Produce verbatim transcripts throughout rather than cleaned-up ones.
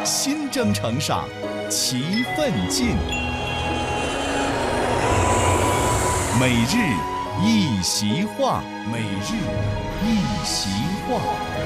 新征程上齐奋进。每日一席话，每日一席话。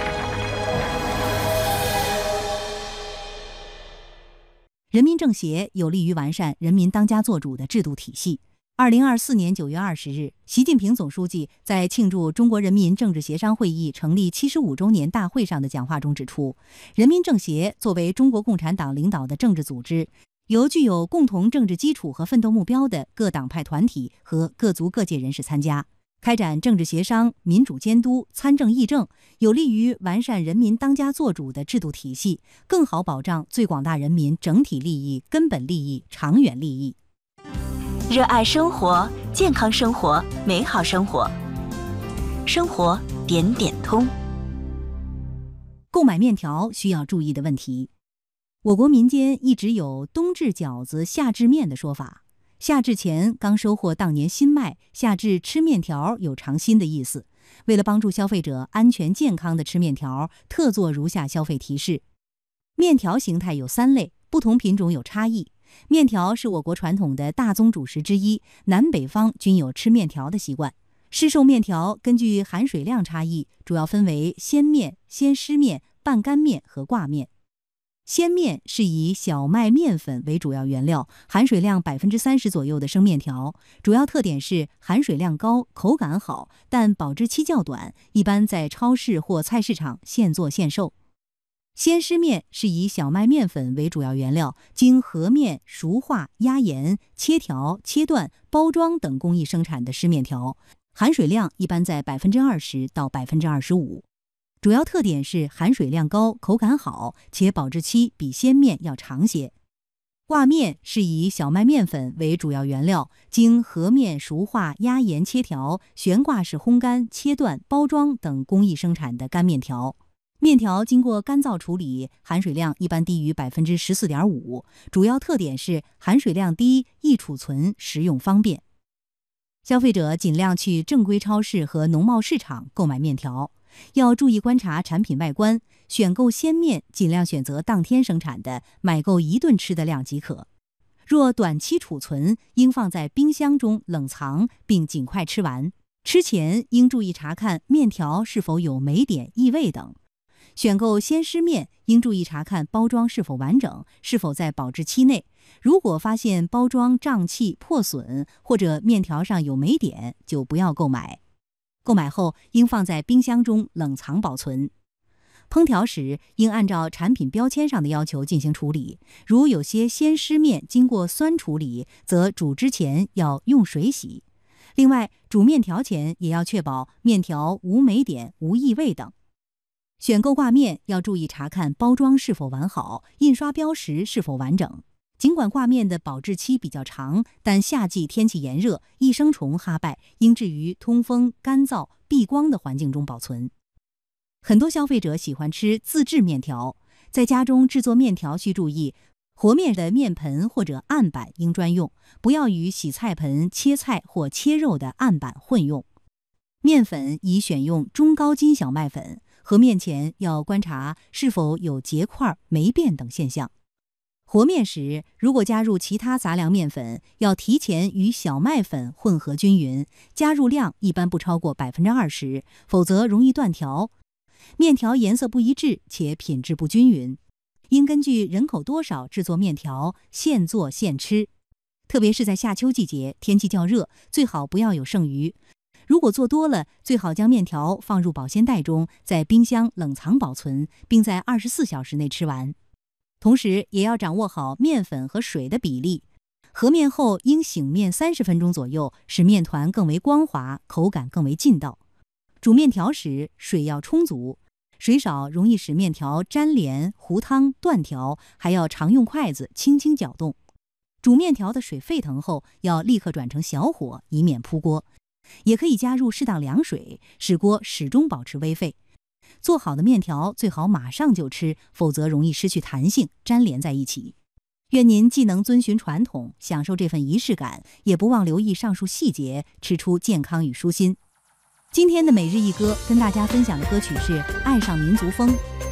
人民政协有利于完善人民当家作主的制度体系。二零二四年九月二十日，习近平总书记在庆祝中国人民政治协商会议成立七十五周年大会上的讲话中指出，人民政协作为中国共产党领导的政治组织，由具有共同政治基础和奋斗目标的各党派团体和各族各界人士参加，开展政治协商、民主监督、参政议政，有利于完善人民当家作主的制度体系，更好保障最广大人民整体利益、根本利益、长远利益。 热爱生活，健康生活，美好生活，生活点点通。 购买面条需要注意的问题。我国民间一直有冬至饺子夏至面的说法，夏至前刚收获当年新麦，夏至吃面条有尝新的意思。为了帮助消费者安全健康地吃面条，特做如下消费提示。面条形态有三类，不同品种有差异。面条是我国传统的大宗主食之一，南北方均有吃面条的习惯。市售面条根据含水量差异，主要分为鲜面、鲜湿面、半干面和挂面。鲜面是以小麦面粉为主要原料，含水量百分之三十左右的生面条，主要特点是含水量高、口感好，但保质期较短，一般在超市或菜市场现做现售。鲜湿面是以小麦面粉为主要原料，经和面、熟化、压盐、切条、切断、包装等工艺生产的湿面条，含水量一般在百分之二十到百分之二十五。主要特点是含水量高、口感好，且保质期比鲜面要长些。挂面是以小麦面粉为主要原料，经和面、熟化、压盐、切条、悬挂式烘干、切断、包装等工艺生产的干面条。面条经过干燥处理，含水量一般低于百分之十四点五，主要特点是含水量低、易储存、食用方便。消费者尽量去正规超市和农贸市场购买面条，要注意观察产品外观，选购鲜面尽量选择当天生产的，买够一顿吃的量即可。若短期储存，应放在冰箱中冷藏，并尽快吃完。吃前应注意查看面条是否有霉点、异味等。选购鲜湿面，应注意查看包装是否完整，是否在保质期内。如果发现包装胀气、破损，或者面条上有霉点，就不要购买。购买后应放在冰箱中冷藏保存。烹调时应按照产品标签上的要求进行处理，如有些鲜湿面经过酸处理，则煮之前要用水洗。另外，煮面条前也要确保面条无霉点、无异味等。选购挂面要注意查看包装是否完好，印刷标识是否完整。尽管挂面的保质期比较长，但夏季天气炎热，益生虫哈败，应置于通风、干燥、避光的环境中保存。很多消费者喜欢吃自制面条，在家中制作面条需注意，和面的面盆或者案板应专用，不要与洗菜盆、切菜或切肉的案板混用。面粉宜选用中高筋小麦粉，和面前要观察是否有结块、霉变等现象。和面时，如果加入其他杂粮面粉，要提前与小麦粉混合均匀，加入量一般不超过百分之二十，否则容易断条。面条颜色不一致且品质不均匀，应根据人口多少制作面条，现做现吃。特别是在夏秋季节，天气较热，最好不要有剩余。如果做多了，最好将面条放入保鲜袋中，在冰箱冷藏保存，并在二十四小时内吃完。同时也要掌握好面粉和水的比例。和面后应醒面三十分钟左右，使面团更为光滑，口感更为劲道。煮面条时水要充足，水少容易使面条粘连、糊汤、断条，还要常用筷子轻轻搅动。煮面条的水沸腾后，要立刻转成小火，以免扑锅。也可以加入适当凉水，使锅始终保持微沸。做好的面条最好马上就吃，否则容易失去弹性，粘连在一起。愿您既能遵循传统，享受这份仪式感，也不忘留意上述细节，吃出健康与舒心。今天的每日一歌跟大家分享的歌曲是《爱上民族风》。